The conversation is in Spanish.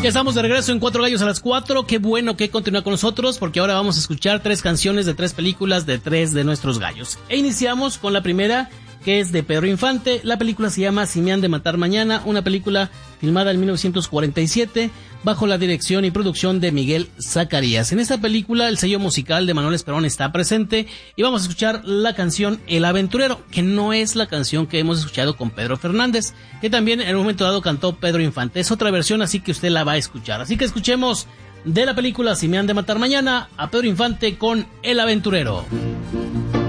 Ya estamos de regreso en Cuatro Gallos a las 4. Qué bueno que continúa con nosotros, porque ahora vamos a escuchar 3 canciones de 3 películas de 3 de nuestros gallos. E iniciamos con la primera, que es de Pedro Infante. La película se llama Si me han de matar mañana, una película filmada en 1947 bajo la dirección y producción de Miguel Zacarías. En esta película el sello musical de Manuel Esperón está presente y vamos a escuchar la canción El Aventurero, que no es la canción que hemos escuchado con Pedro Fernández, que también en un momento dado cantó Pedro Infante. Es otra versión, así que usted la va a escuchar. Así que escuchemos de la película Si me han de matar mañana a Pedro Infante con El Aventurero.